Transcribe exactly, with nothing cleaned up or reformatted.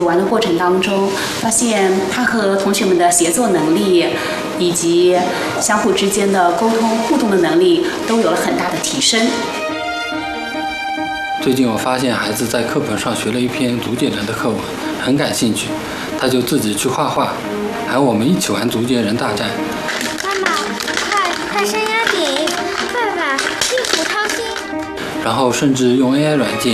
玩的过程当中，发现他和同学们的协作能力以及相互之间的沟通互动的能力都有了很大的提升。 最近我发现孩子在课本上学了一篇竹节人的课文，很感兴趣，他就自己去画画，喊我们一起玩竹节人大战。 妈妈，快快山压顶！爸爸，辛苦操心。 然后甚至用 A I 软件